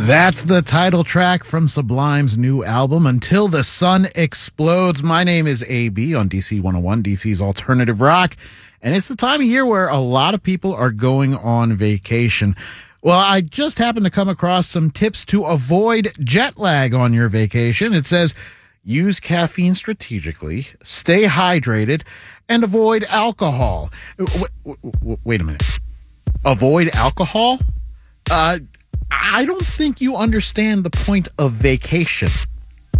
That's the title track from Sublime's new album, Until the Sun Explodes. My name is AB on DC 101, DC's Alternative Rock, and it's the time of year where a lot of people are going on vacation. Well, I just happened to come across some tips to avoid jet lag on your vacation. It says, use caffeine strategically, stay hydrated, and avoid alcohol. Wait a minute. Avoid alcohol? I don't think you understand the point of vacation.